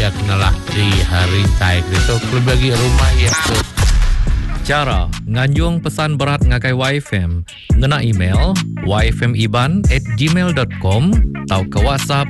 ia kenalah di hari taik itu klub bagi rumah ia tu. Cara nganjung pesan berat ngakai YFM ngena email yfmiban@gmail.com atau ke WhatsApp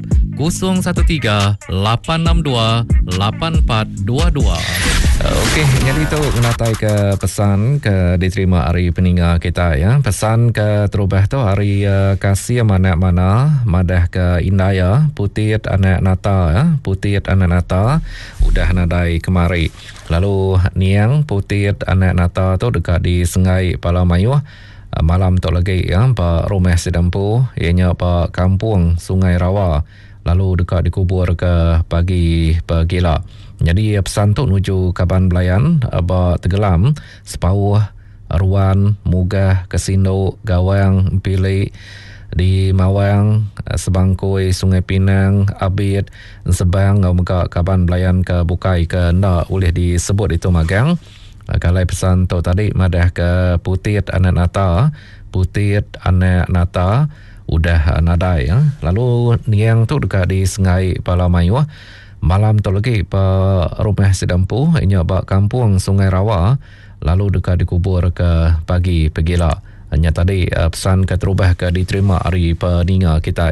013-862-8422. Okey, jadi tu menatai ke pesan ke diterima hari peninggal kita ya. Pesan ke terubah tu hari kasih mana-mana madah ke Indaya Putit anak Natal ya. Putit anak Natal udah nadai kemari. Lalu niang Putit anak Natal tu dekat di Sungai Palamayu. Malam tu lagi ya, pak rumah sedampu ianya pak kampung Sungai Rawa. Lalu dekat dikubur ke pagi pagila. Jadi pesan tu nuju Kaban Belayan aba tenggelam sepauh ruan mugah Kesindo Gawang Pilih di Mawang Sebangkoi Sungai Pinang Abid Sebang muka Kaban Belayan ke Bukai ke ndak boleh disebut itu magang. Kalau pesan tu tadi madah ke Putit anak Natal, Putit anak Natal udah nadai ya. Lalu niang tu dekat di Sungai Palamayu. Malam tu lagi rumah sedampu inya bak kampung Sungai Rawa, lalu dekat dikubur ke pagi pegila. Hanya tadi pesan ke terubah ke diterima hari peninggal kita.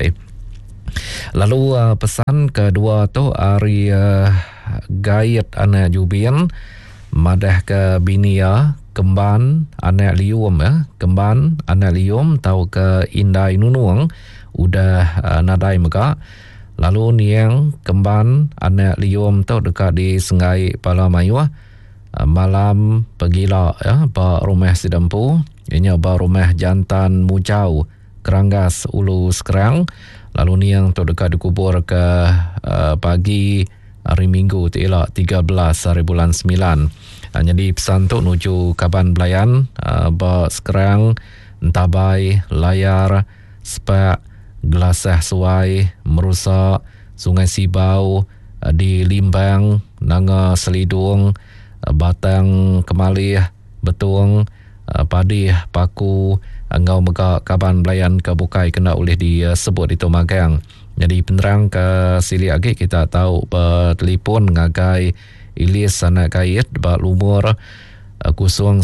Lalu pesan kedua tu hari gayat anak Jubian madah ke Binia Kemban anak Lium ya. Kemban anak Lium tau ke Indai Nunuang udah nadai mega. Lalu niang Kemban anak Lium tu dekat di Sungai Palamayu. Malam pegila ya, ba rumah sedampu ianya ba rumah jantan Mujau Keranggas Ulu Sekerang. Lalu niang tu dekat dikubur ke pagi hari Minggu elok 13 hari bulan 9. Jadi pesan tu nuju Kaban Belayan ba Sekerang Entabai Layar Sepak Gelasah Suai, Merusak, Sungai Sibau, di Limbang, Nanga Selidung, Batang Kemalih, Betung, Padih, Paku, Ngau Megak, Kaban Belayan ke Bukai kena oleh disebut itu magang. Jadi penerang ke sili lagi kita tahu bertelefon ngagai Ilis anak kait bak lumur 019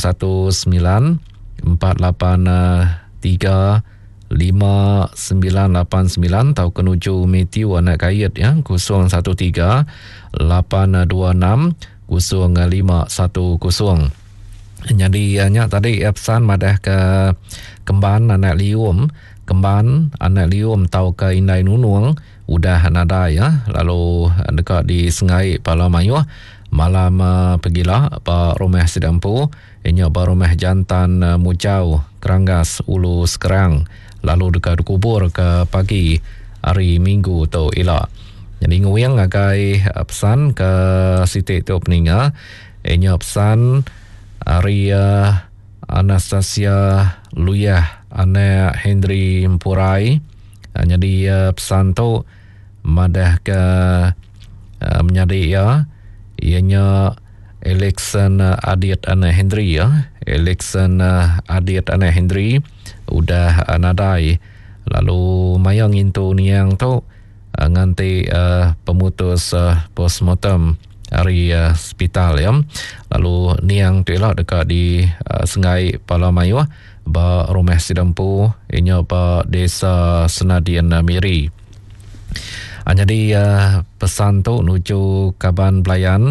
483 5989 tau kenuju Matthew anak kait ya 013 826 0510. Jadi hanya tadi pesan madah ke Kemban anak Lium. Kemban anak Lium tau ke Indai Nunuang udah nada ya. Lalu dekat di Sungai Palamayu malam pegila apa rumah sedampu inya ba rumah jantan Mujau Keranggas Ulu Sekerang. Lalu dekat kubur ke pagi hari Minggu tu elok. Jadi nguyang agai pesan ke Siti tu peninggal inya pesan hari Anastasia Luyah anak Henry Mpurai. Jadi pesan tu madah ke menjadi ya ianya election Adit anak Henry ya. Election Adit anak Henry udah nadai. Lalu mayang into niang tu nganti pemutus postmortem hari hospital ya. Lalu niang tu elok dekat di Sungai Palamayu ba rumah sedampu inya ba desa Senadian Miri. Jadi pesan tu nuju Kaban Belayan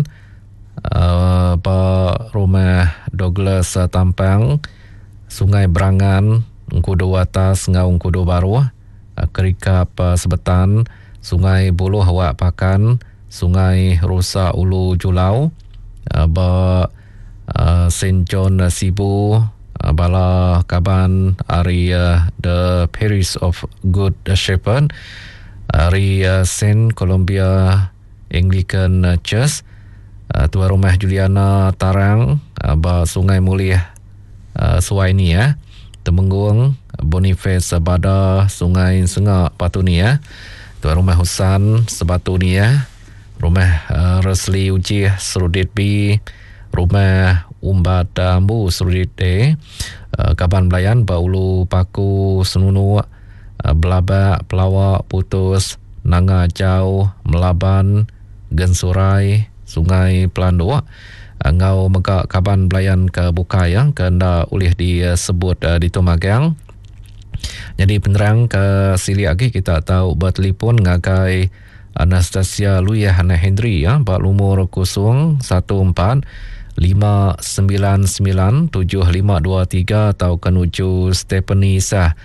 ba rumah Douglas Tampang Sungai Berangan Ungkudo Atas ngau Ungkudo Baru Kerikap Sebetan Sungai Buluh Wak Pakan Sungai Rusa Ulu Julau ba St. John Sibu bala Kaban hari The Parish of Good Shepherd hari St. Columbia Anglican Church Tuan Rumah Juliana Tarang ba Sungai Mulia Suai ni ya. Temenggung Boniface Bada Sungai Sengak Patu ni ya. Tuan Rumah Husan Sebatu ni ya. Rumah Resli Uji Serudit B. Rumah Umbat Ambu Serudit D. Kaban Belayan Baulu Paku Senunu Belabak Pelawak Putus Nanga Jau Melaban Gensurai, Sungai Pelanduk, ngau megak kaban belayan ke bukai kena oleh disebut di Tumagang. Jadi penerang ke sili lagi kita tahu bertelefon ngagai Anastasia Luyah Hana Hendry bak lumur 014-599-7523 atau kenuju Stephanie Sah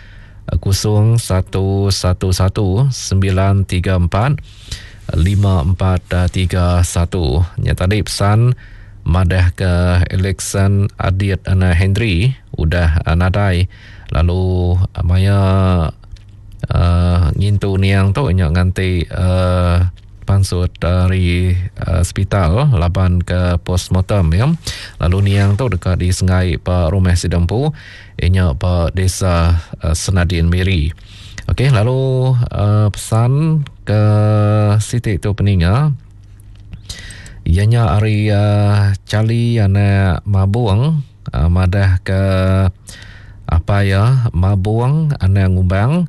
011934-5431. Nya tadi pesan madah ke election Adit Ana Hendry udah nadai, lalu maya ngintu niang tu nyak nganti pansut dari hospital laban ke postmortem lalu niang tu dekat di Sengai pa Rumah Sidempu nyak pa desa Senadin Miri. Okey, lalu pesan ke Siti tu peninga ianya hari cali ana mabuang madah ke mabuang ana ngumbang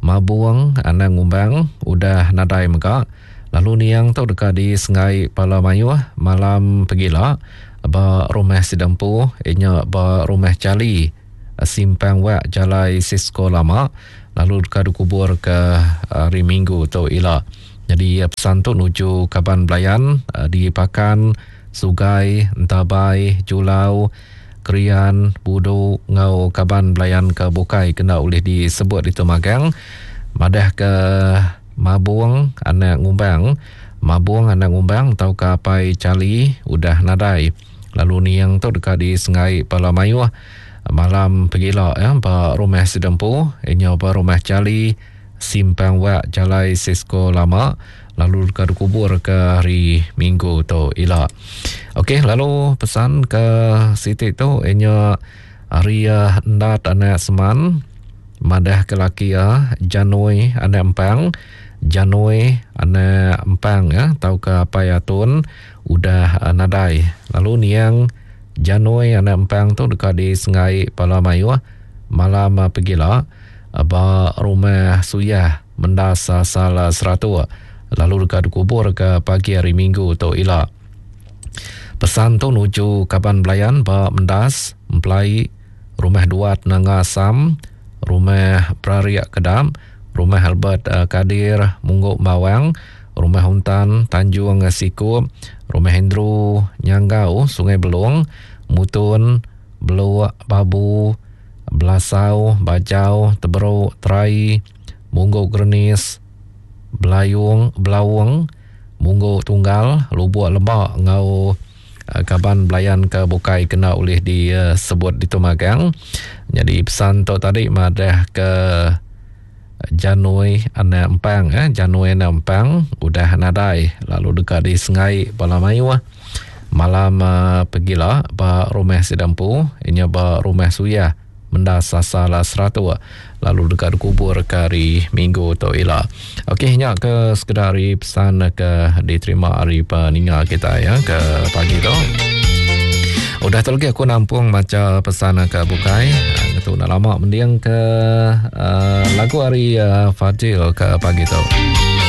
udah nadai meka. Lalu niang tu dekat di Sengai Palamayu malam pegila ba Rumah Sidempu inya ba Rumah Cali simpang wak Jalai Sisko Lama, lalu dekat kubur ke hari Minggu tu ila. Jadi pesan tu nuju Kaban Belayan di Pakan, Sugai, Ntabai, Julau, Krian, Budu, ngau Kaban Belayan ke Bukai kena oleh disebut di Tumagang. Madah ke Mabuang anak ngumbang tau ke Apai Cali udah nadai. Lalu niang tu dekat di Sengai Palamayu malam pegila ba Rumah Sidempu inya ba Rumah Cali simpang wak Jalai Sisko Lama, lalu dekat kubur ke hari Minggu tu ila. Okey, lalu pesan ke Siti tu inya hari ndat anak seman madah ke laki Janui anak empang tau ke Payatun udah nadai. Lalu niang Janui anak empang tu dekat di Sengai Palamayu malam pegila ba Rumah Suyah Mendas Salah 100, lalu dekat kubur ke pagi hari Minggu tu ila. Pesan tu nuju Kaban Belayan ba Mendas Mempelai, Rumah Duat Nangasam, Rumah Prariak Kedam, Rumah Albert Kadir Mungguk Bawang, Rumah Huntan Tanjung Siku, Rumah Hendru Nyanggau Sungai Belung, Mutun Beluak Babu, Belasau, Bajau, Teberuk, Terai, Mungguk Grenis, Belawang, Mungguk Tunggal, Lubuk Lebak, ngau Kaban Belayan ke Bukai kena oleh disebut di Tumagang. Jadi pesan tu tadi madah ke Janui anak empang udah nadai, lalu dekat di Sengai Palamayu malam pegila ba Rumah Sidempu inya ba Rumah Suyah Mendas Salah 100, lalu dekat kubur ke hari Minggu tu ila. Okey, nya ke sekedar pesan ke diterima hari peninga kita ke pagi tu. Udah terlagi aku nampung macam pesan ke Bukai. Itu nak lama mendiang ke lagu hari Fadil ke pagi tu.